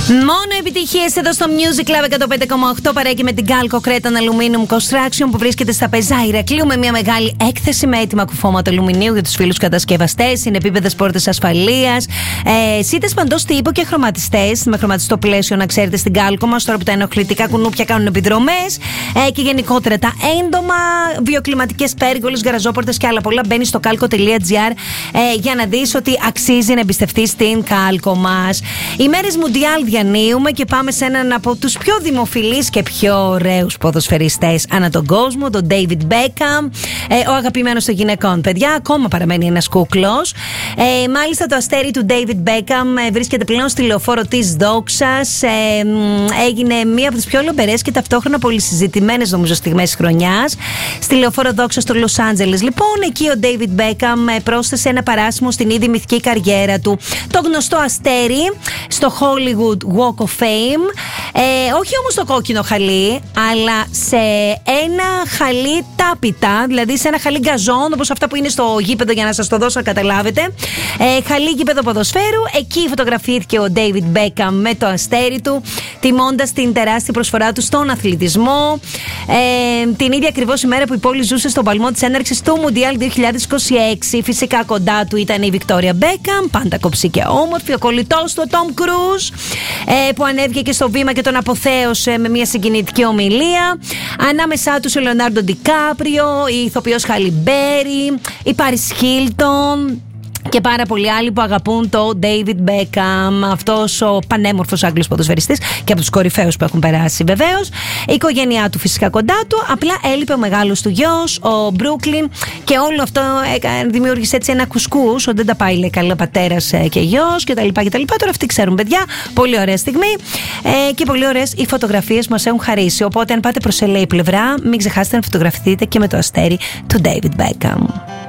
Μόνο επιτυχίες εδώ στο Music Club 105,8 παρέκει με την Galco Cretan Aluminium Construction που βρίσκεται στα Πεζά Ηρακλείου με μια μεγάλη έκθεση με έτοιμα κουφώματα αλουμινίου για τους φίλους κατασκευαστές, συνεπίπεδες πόρτες ασφαλείας, σίτες παντός τύπου και χρωματιστές με χρωματιστό πλαίσιο, να ξέρετε, στην Galco μας τώρα που τα ενοχλητικά κουνούπια κάνουν επιδρομές και γενικότερα τα έντομα, βιοκλιματικές πέργολες, γαραζόπορτες και άλλα πολλά. Μπαίνεις στο calco.gr για να δεις ότι αξίζει να εμπιστευτείς την Galco μας. Οι μέρες Μουντιάλ διανύουμε και πάμε σε έναν από τους πιο δημοφιλείς και πιο ωραίους ποδοσφαιριστές ανά τον κόσμο, τον David Beckham, ο αγαπημένος των γυναικών. Παιδιά, ακόμα παραμένει ένας κούκλος. Μάλιστα το αστέρι του David Beckham βρίσκεται πλέον στη λεωφόρο της Δόξας. Έγινε μία από τις πιο λομπερές και ταυτόχρονα πολύ συζητημένες νομίζω στιγμές της χρονιάς. Στη λεωφόρο Δόξας στο Λος Άντζελες. Λοιπόν, εκεί ο David Beckham πρόσθεσε ένα παράσημο στην ήδη μυθική καριέρα του. Το γνωστό αστέρι στο Hollywood Walk of Fame, όχι όμως στο κόκκινο χαλί, αλλά σε ένα χαλί τάπητα, δηλαδή σε ένα χαλί γκαζόν, όπως αυτά που είναι στο γήπεδο, για να σας το δώσω να καταλάβετε. Χαλί γήπεδο ποδοσφαίρου. Εκεί φωτογραφήθηκε ο David Beckham με το αστέρι του, τιμώντας την τεράστια προσφορά του στον αθλητισμό. Την ίδια ακριβώς ημέρα που η πόλη ζούσε στον παλμό της έναρξης του Μουντιάλ 2026. Φυσικά κοντά του ήταν η Βικτόρια Μπέκαμ, πάντα κοψή και όμορφη, ο κολλητός του, ο Τόμ Κρούζ, που ανέβηκε και στο βήμα και τον αποθέωσε με μια συγκινητική ομιλία. Ανάμεσά τους ο Λεωνάρντο Ντικάπριο, η ηθοποιός Χάλι Μπέρι, η Πάρις Χίλτον και πάρα πολλοί άλλοι που αγαπούν το David Beckham, αυτός ο πανέμορφος Άγγλος ποδοσφαιριστής και από τους κορυφαίους που έχουν περάσει βεβαίως. Η οικογένειά του φυσικά κοντά του, απλά έλειπε ο μεγάλος του γιος, ο Μπρούκλιν, και όλο αυτό δημιούργησε έτσι ένα κουσκούς, ότι δεν τα πάει λέει καλά πατέρας και γιος κτλ. Τώρα αυτοί ξέρουν, παιδιά, πολύ ωραία στιγμή και πολύ ωραίες οι φωτογραφίες που μας έχουν χαρίσει. Οπότε αν πάτε προς LA πλευρά, μην ξεχάσετε να φωτογραφηθείτε και με το αστέρι του David Beckham.